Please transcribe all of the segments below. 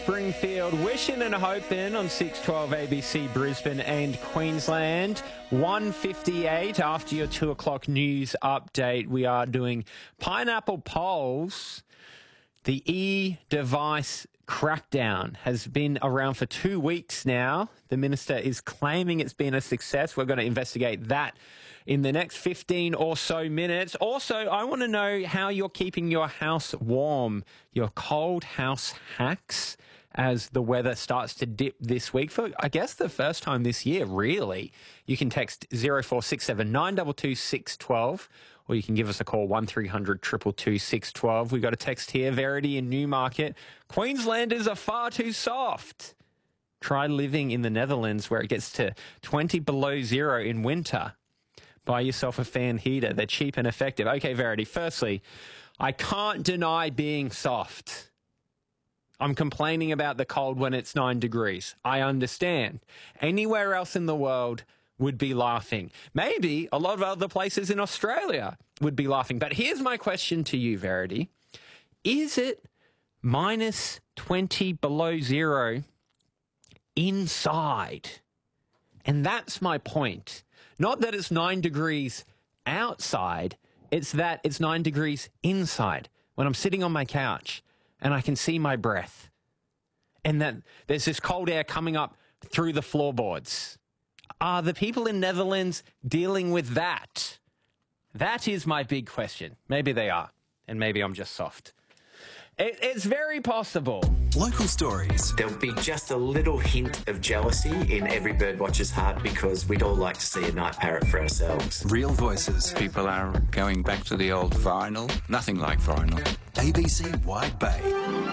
Springfield, wishing and hoping on 612 ABC Brisbane and Queensland. 1:58 after your 2 o'clock news update. We are doing pineapple polls. The e-device crackdown has been around for 2 weeks now. The minister is claiming it's been a success. We're going to investigate that in the next 15 or so minutes. Also, I want to know how you're keeping your house warm, your cold house hacks as the weather starts to dip this week for, I guess, the first time this year, really. You can text 0467 922 612 or you can give us a call 1300 222 612. We got a text here, Verity in Newmarket. Queenslanders are far too soft. Try living in the Netherlands where it gets to 20 below zero in winter. Buy yourself a fan heater. They're cheap and effective. Okay, Verity, firstly, I can't deny being soft. I'm complaining about the cold when it's 9 degrees. I understand. Anywhere else in the world would be laughing. Maybe a lot of other places in Australia would be laughing. But here's my question to you, Verity. Is it minus 20 below zero inside? And that's my point. Not that it's 9 degrees outside, it's that it's 9 degrees inside when I'm sitting on my couch and I can see my breath and that there's this cold air coming up through the floorboards. Are the people in Netherlands dealing with that? That is my big question. Maybe they are, and maybe I'm just soft. It's very possible. Local stories. There'll be just a little hint of jealousy in every birdwatcher's heart because we'd all like to see a night parrot for ourselves. Real voices. People are going back to the old vinyl. Nothing like vinyl. ABC Wide Bay.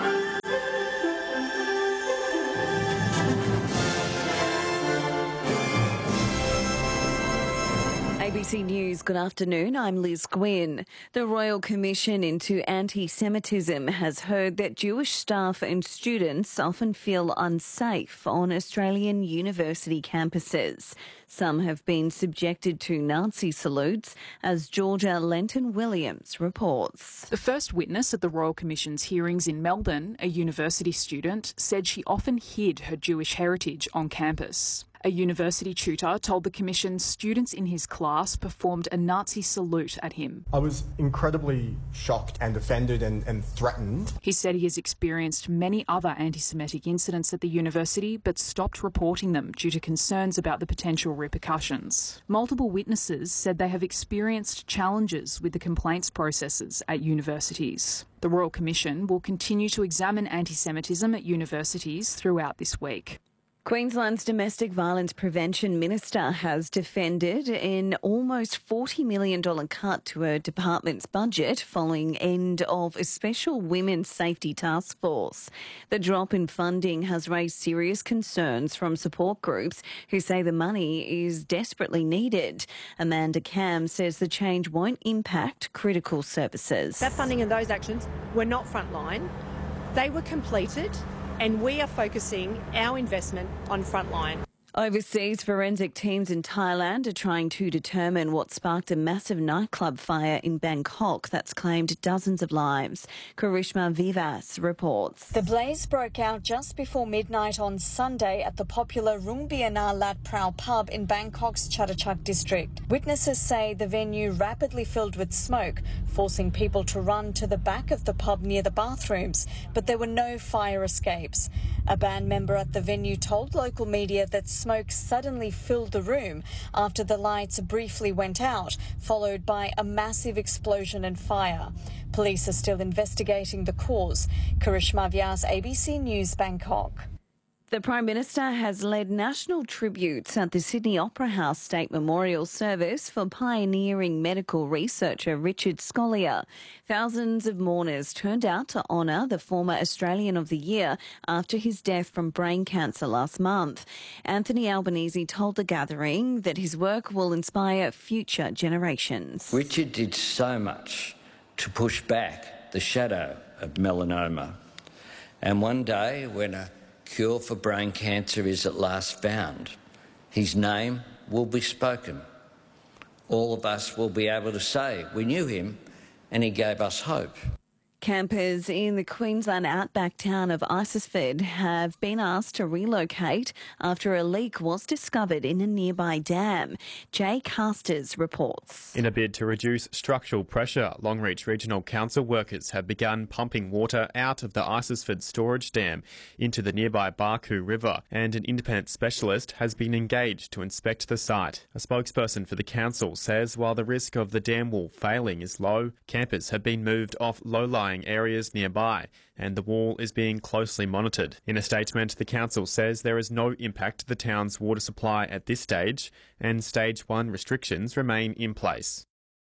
ABC News, good afternoon. I'm Liz Gwynn. The Royal Commission into Anti-Semitism has heard that Jewish staff and students often feel unsafe on Australian university campuses. Some have been subjected to Nazi salutes, as Georgia Lenton-Williams reports. The first witness at the Royal Commission's hearings in Melbourne, a university student, said she often hid her Jewish heritage on campus. A university tutor told the Commission students in his class performed a Nazi salute at him. I was incredibly shocked and offended and threatened. He said he has experienced many other anti-Semitic incidents at the university but stopped reporting them due to concerns about the potential repercussions. Multiple witnesses said they have experienced challenges with the complaints processes at universities. The Royal Commission will continue to examine anti-Semitism at universities throughout this week. Queensland's Domestic Violence Prevention Minister has defended an almost $40 million cut to her department's budget following end of a special women's safety task force. The drop in funding has raised serious concerns from support groups who say the money is desperately needed. Amanda Cam says the change won't impact critical services. That funding and those actions were not frontline. They were completed. And we are focusing our investment on frontline. Overseas forensic teams in Thailand are trying to determine what sparked a massive nightclub fire in Bangkok that's claimed dozens of lives. Karishma Vivas reports. The blaze broke out just before midnight on Sunday at the popular Rungbiana Lat Prao pub in Bangkok's Chatuchak district. Witnesses say the venue rapidly filled with smoke, forcing people to run to the back of the pub near the bathrooms, but there were no fire escapes. A band member at the venue told local media that smoke suddenly filled the room after the lights briefly went out, followed by a massive explosion and fire. Police are still investigating the cause. Karishma Vyas, ABC News, Bangkok. The Prime Minister has led national tributes at the Sydney Opera House State Memorial Service for pioneering medical researcher Richard Scolyer. Thousands of mourners turned out to honour the former Australian of the Year after his death from brain cancer last month. Anthony Albanese told the gathering that his work will inspire future generations. Richard did so much to push back the shadow of melanoma. And one day, when a cure for brain cancer is at last found, his name will be spoken. All of us will be able to say we knew him and he gave us hope. Campers in the Queensland outback town of Isisford have been asked to relocate after a leak was discovered in a nearby dam. Jay Casters reports. In a bid to reduce structural pressure, Longreach Regional Council workers have begun pumping water out of the Isisford storage dam into the nearby Barcoo River, and an independent specialist has been engaged to inspect the site. A spokesperson for the council says while the risk of the dam wall failing is low, campers have been moved off low-lying areas nearby, and the wall is being closely monitored. In a statement, the council says there is no impact to the town's water supply at this stage, and Stage 1 restrictions remain in place.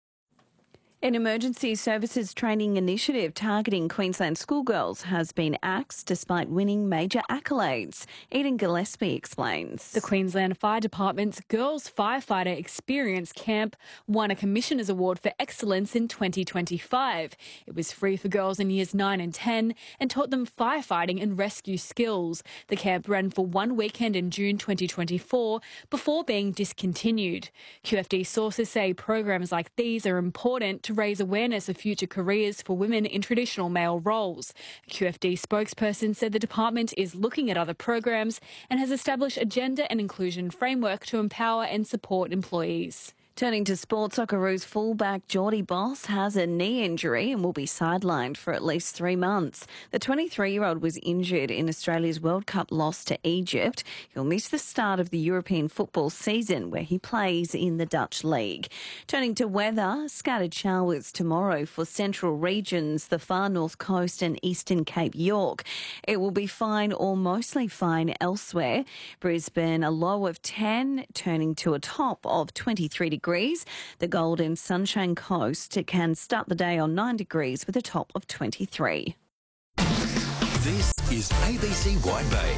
An emergency services training initiative targeting Queensland schoolgirls has been axed despite winning major accolades. Eden Gillespie explains. The Queensland Fire Department's Girls Firefighter Experience Camp won a Commissioner's Award for Excellence in 2025. It was free for girls in years 9 and 10 and taught them firefighting and rescue skills. The camp ran for one weekend in June 2024 before being discontinued. QFD sources say programs like these are important to raise awareness of future careers for women in traditional male roles. A QFD spokesperson said the department is looking at other programs and has established a gender and inclusion framework to empower and support employees. Turning to sport, Socceroos fullback Geordie Boss has a knee injury and will be sidelined for at least 3 months. The 23-year-old was injured in Australia's World Cup loss to Egypt. He'll miss the start of the European football season where he plays in the Dutch League. Turning to weather, scattered showers tomorrow for central regions, the far north coast and eastern Cape York. It will be fine or mostly fine elsewhere. Brisbane, a low of 10, turning to a top of 23 degrees. The Gold and Sunshine Coast can start the day on 9 degrees with a top of 23. This is ABC Wide Bay.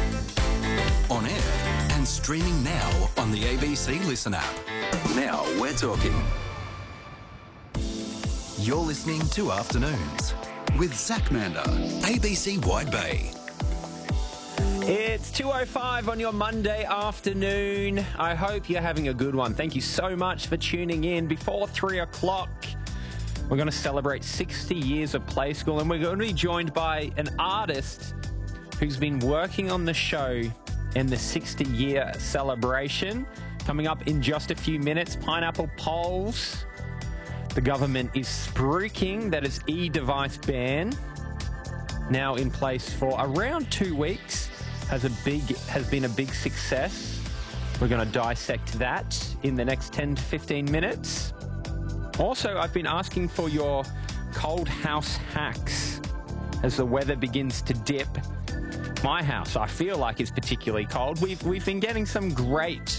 On air and streaming now on the ABC Listen app. Now we're talking. You're listening to Afternoons with Zach Mander, ABC Wide Bay. It's 2:05 on your Monday afternoon. I hope you're having a good one. Thank you so much for tuning in. Before 3 o'clock, we're going to celebrate 60 years of Play School, and we're going to be joined by an artist who's been working on the show and the 60-year celebration. Coming up in just a few minutes, Pineapple Poles. The government is spruiking that its e-device ban, now in place for around 2 weeks, has been a big success. We're going to dissect that in the next 10 to 15 minutes. Also, I've been asking for your cold house hacks as the weather begins to dip. My house, I feel like, is particularly cold. We've been getting some great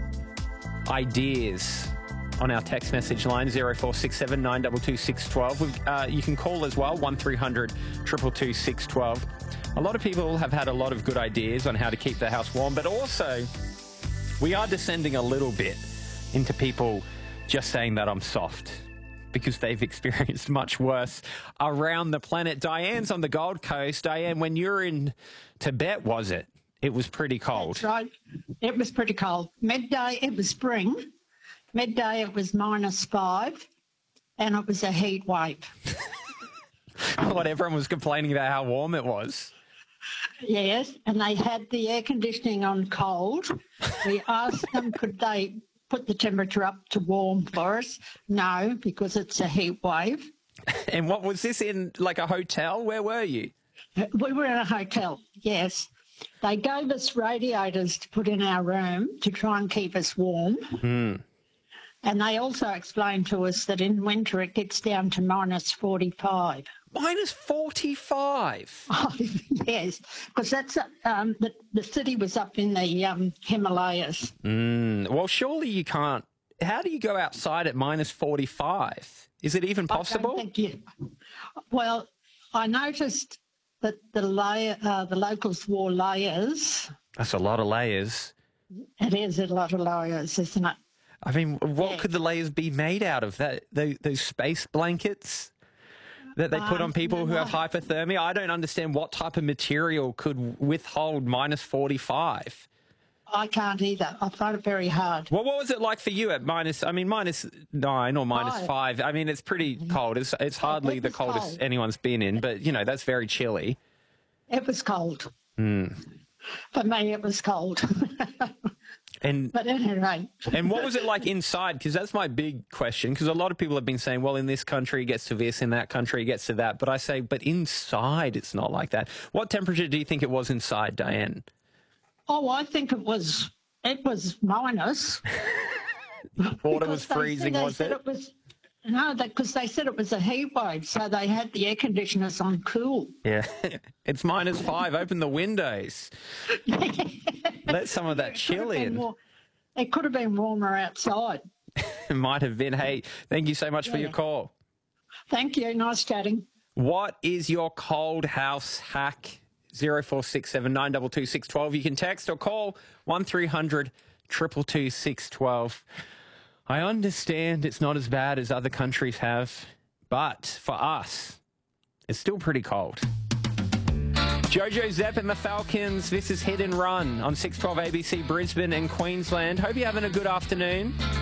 ideas on our text message line, 0467 922 612. You can call as well, 1300 222 612. A lot of people have had a lot of good ideas on how to keep the house warm, but also we are descending a little bit into people just saying that I'm soft because they've experienced much worse around the planet. Diane's on the Gold Coast. Diane, when you were in Tibet, was it? It was pretty cold. That's right. It was pretty cold. Midday, it was spring. Midday, it was -5, and it was a heat wave. What, everyone was complaining about how warm it was? Yes, and they had the air conditioning on cold. We asked them, could they put the temperature up to warm for us? No, because it's a heat wave. And what was this in, like a hotel? Where were you? We were in a hotel, yes. They gave us radiators to put in our room to try and keep us warm. Mm. And they also explained to us that in winter it gets down to -45. -45? Oh, yes, because that's the city was up in the Himalayas. Well, surely you can't. How do you go outside at -45? Is it even possible? I don't think you. Well, I noticed that the locals wore layers. That's a lot of layers. It is a lot of layers, isn't it? I mean, what could the layers be made out of? Those space blankets that they put on people who have hypothermia? I don't understand what type of material could withhold -45. I can't either. I find it very hard. Well, what was it like for you at minus 9 or minus 5? I mean, it's pretty cold. It's hardly the coldest cold. anyone's been in, but, you know, that's very chilly. It was cold. Mm. For me, it was cold. But anyway. And what was it like inside? Because that's my big question. Because a lot of people have been saying, well, in this country it gets to this, in that country it gets to that. But I say, but inside it's not like that. What temperature do you think it was inside, Diane? Oh, I think it was minus. Water was freezing, was it? No, because they said it was a heat wave, so they had the air conditioners on cool. Yeah. It's minus 5. Open the windows. Let some of that chill in. It could have been warmer outside. It might have been. Hey, thank you so much for your call. Thank you. Nice chatting. What is your cold house hack? 0467 922 612. You can text or call 1300 222 612. I understand it's not as bad as other countries have, but for us, it's still pretty cold. Jojo Zepp and the Falcons, this is Hit and Run on 612 ABC Brisbane and Queensland. Hope you're having a good afternoon.